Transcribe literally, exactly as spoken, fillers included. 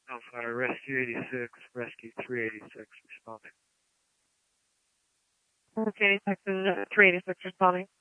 Alpha Rescue eighty-six, Rescue three eighty-six responding. Rescue eighty-six and uh, three eighty-six responding.